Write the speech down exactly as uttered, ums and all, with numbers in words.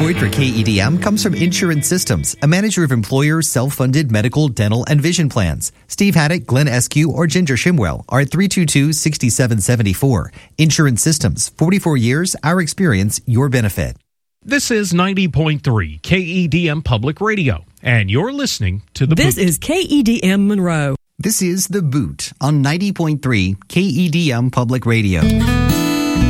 support for K E D M comes from Insurance Systems, a manager of employers' self-funded medical, dental, and vision plans. Steve Haddock, Glenn Eskew, or Ginger Shimwell are at three two two, six seven seven four. Insurance Systems, forty-four years, our experience, your benefit. This is ninety point three K E D M Public Radio, and you're listening to The Boot. This is K E D M Monroe. This is The Boot on ninety point three K E D M Public Radio.